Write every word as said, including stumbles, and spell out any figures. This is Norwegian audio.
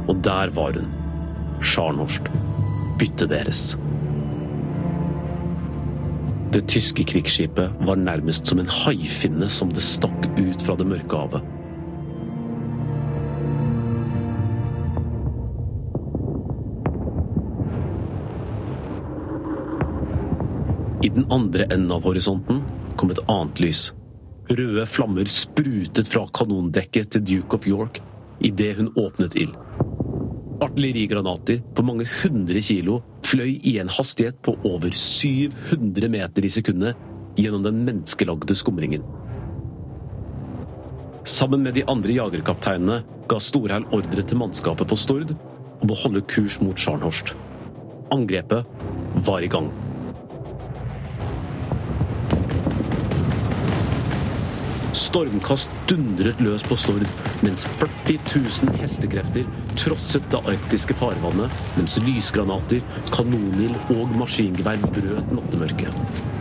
Og der var hun. Scharnhorst. Byttet deres. Det tyske krigsskipet var nærmest som en haifinne som det stakk ut fra det mørke havet. I den andre enden av horisonten kom et annet lys. Røde flammer sprutet fra kanondekket til Duke of York i det hun åpnet ild. Artillerigranater på mange hundre kilo fløy i en hastighet på over syv hundre meter i sekundet gjennom den menneskelagde skumringen. Sammen med de andre jagerkapteinene ga Storheil ordre til mannskapet på Stord om å holde kurs mot Scharnhorst. Angrepet var i gang. Stormkast dundret løs på Stord, mens førti tusen hestekrefter trosset det arktiske farvannet, mens lysgranater, kanonild og maskingevær brøt nattemørket.